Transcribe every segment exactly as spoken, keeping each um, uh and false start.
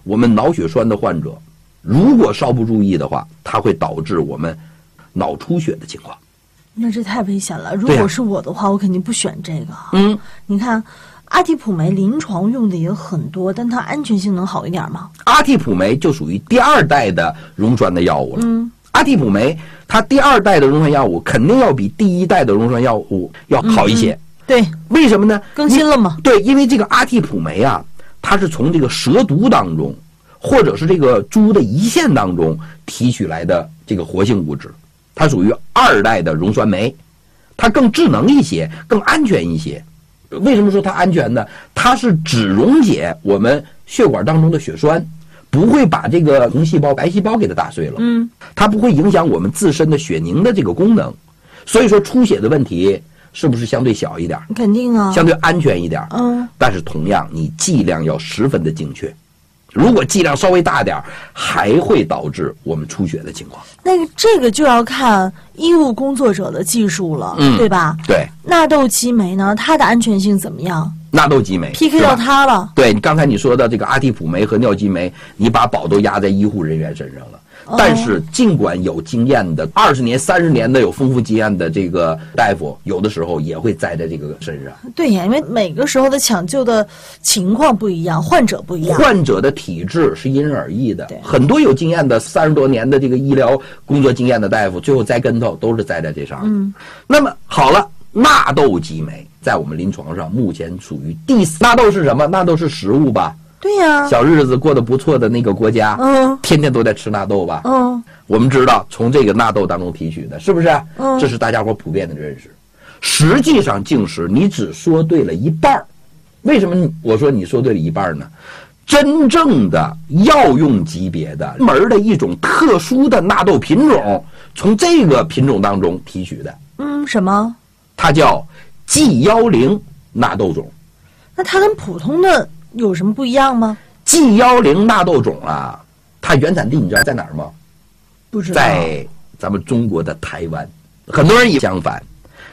我们脑血栓的患者，如果稍不注意的话，它会导致我们脑出血的情况。 那这太危险了。如果是我的话，我肯定不选这个。嗯，你看阿替普酶临床用的也很多，但它安全性能好一点吗？ 阿替普酶就属于第二代的溶栓的药物了。 嗯， 阿替普酶它第二代的溶栓药物肯定要比第一代的溶栓药物要好一些。 嗯嗯对， 为什么呢？ 更新了吗？ 对，因为这个阿替普酶啊，它是从这个蛇毒当中，或者是这个猪的胰腺当中提取来的这个活性物质，它属于二代的溶栓酶，它更智能一些，更安全一些。为什么说它安全呢？它是只溶解我们血管当中的血栓，不会把这个红细胞、白细胞给它打碎了。 嗯， 它不会影响我们自身的血凝的这个功能，所以说出血的问题是不是相对小一点？ 肯定啊， 相对安全一点。 嗯， 但是同样你剂量要十分的精确，如果剂量稍微大点，还会导致我们出血的情况。 那个这个就要看医务工作者的技术了， 嗯， 对吧？ 对。 纳豆激酶呢，它的安全性怎么样？ 纳豆激酶 P K 到它了。 对，你刚才你说的这个阿替普酶和尿激酶，你把宝都压在医护人员身上了。但是尽管有经验的二十年三十年的有丰富经验的这个大夫，有的时候也会栽在这个身上。 对呀，因为每个时候的抢救的情况不一样，患者不一样， 患者的体质是因人而异的。很多有经验的三十多年的这个医疗工作经验的大夫，最后栽跟头都是栽在这上。 嗯， 那么好了，纳豆激酶在我们临床上目前属于第四。纳豆是什么？纳豆是食物吧？ 对呀， 小日子过得不错的那个国家， 嗯， 天天都在吃纳豆吧？ 嗯， 我们知道从这个纳豆当中提取的，是不是？ 嗯， 这是大家伙普遍的认识。实际上，净食你只说对了一半。为什么我说你说对了一半呢？真正的药用级别的门的一种特殊的纳豆品种，从这个品种当中提取的。 嗯，什么？ 它叫 G 一零 纳豆种。 那它跟普通的有什么不一样吗 ？G 一零 纳豆种啊，它原产地你知道在哪儿吗？ 不知道。 在咱们中国的台湾。很多人也相反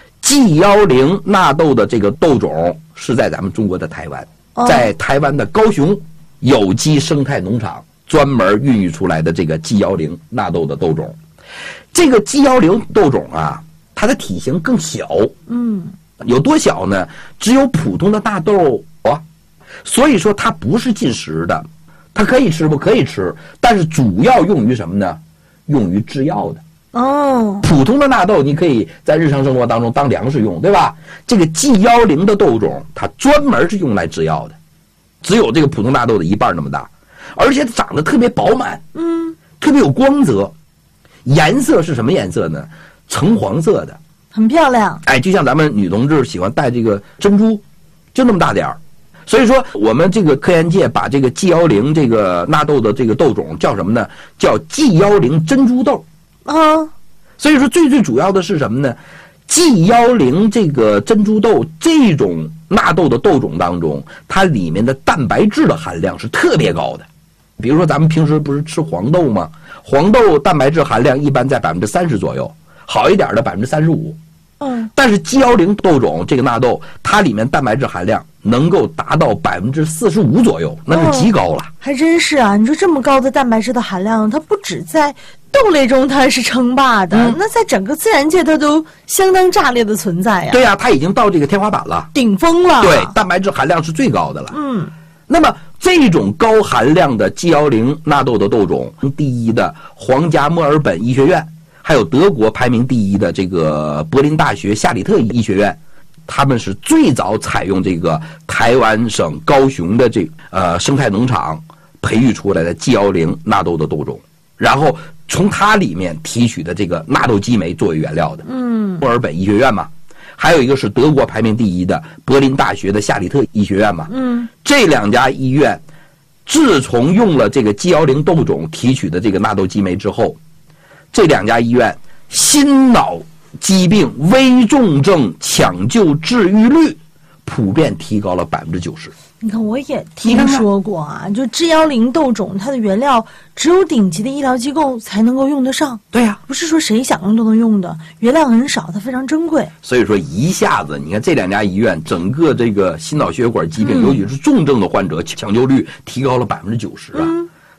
，G 一零 纳豆的这个豆种是在咱们中国的台湾， 哦、 在台湾的高雄有机生态农场专门孕育出来的这个 G 一零 纳豆的豆种。这个 G 一零 豆种啊，它的体型更小。 嗯。 有多小呢？只有普通的大豆啊，所以说它不是进食的，它可以吃不可以吃，但是主要用于什么呢？用于制药的。 哦， 普通的纳豆你可以在日常生活当中当粮食用，对吧？这个 G 一零 的豆种，它专门是用来制药的，只有这个普通纳豆的一半那么大，而且长得特别饱满， 嗯， 特别有光泽，颜色是什么颜色呢？橙黄色的。 很漂亮， 哎，就像咱们女同志喜欢戴这个珍珠，就那么大点儿。所以说，我们这个科研界把这个 G 一零 这个纳豆的这个豆种叫什么呢？叫 G 一零 珍珠豆。 啊， 所以说最最主要的是什么呢 ？G 一零 这个珍珠豆这种纳豆的豆种当中，它里面的蛋白质的含量是特别高的。比如说咱们平时不是吃黄豆吗？黄豆蛋白质含量一般在百分之三十左右。好一点的百分之三十五， 嗯， 但是 G 一零 豆种这个纳豆，它里面蛋白质含量能够达到百分之四十五左右，那是极高了、哦。 还真是啊！你说这么高的蛋白质的含量，它不止在豆类中它是称霸的、嗯，那在整个自然界它都相当炸裂的存在呀。 对呀、啊，它已经到这个天花板了， 顶峰了。 对，蛋白质含量是最高的了。 嗯， 那么这种高含量的 G 一零 纳豆的豆种，第一的皇家墨尔本医学院。还有德国排名第一的这个柏林大学夏里特医学院，他们是最早采用这个台湾省高雄的这呃生态农场培育出来的 G 一零 纳豆的豆种，然后从它里面提取的这个纳豆激酶作为原料的。 嗯， 墨尔本医学院嘛，还有一个是德国排名第一的柏林大学的夏里特医学院嘛。 嗯， 这两家医院自从用了这个 G 一零 豆种提取的这个纳豆激酶之后，这两家医院心脑疾病危重症抢救治愈率普遍提高了百分之九十。 你看，我也听说过啊，就 G 一零 豆种，它的原料只有顶级的医疗机构才能够用得上。 对呀、啊， 不是说谁想用都能用的，原料很少，它非常珍贵。 所以说一下子，你看这两家医院，整个这个心脑血管疾病，嗯、尤其是重症的患者抢救率提高了百分之九十啊。 嗯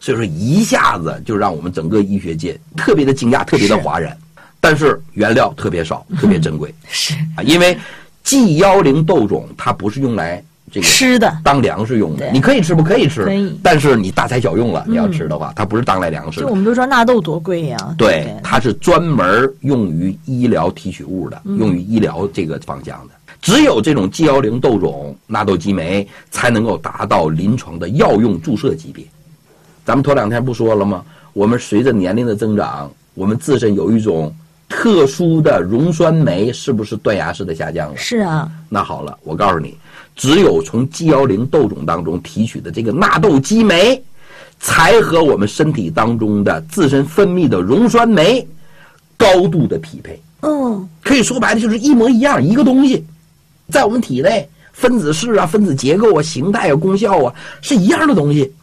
所以说一下子就让我们整个医学界特别的惊讶，特别的哗然。但是原料特别少，特别珍贵。 嗯、是啊，因为 G 一零 豆种它不是用来这个吃的， 当粮食用的。你可以吃不可以吃？ 可以。 但是你大材小用了，你要吃的话，嗯、它不是当来粮食的。 就我们都知道纳豆多贵呀、啊。 对，对它是专门用于医疗提取物的，嗯、用于医疗这个方向的。只有这种 G 一零 豆种纳豆激酶才能够达到临床的药用注射级别。咱们头两天不说了吗？我们随着年龄的增长，我们自身有一种特殊的溶酸酶，是不是断崖式的下降了？ 是啊。那好了，我告诉你，只有从 G 一零 豆种当中提取的这个纳豆激酶，才和我们身体当中的自身分泌的溶酸酶高度的匹配。 嗯， 可以说白了就是一模一样，一个东西，在我们体内分子式啊、分子结构啊、形态啊、功效啊是一样的东西。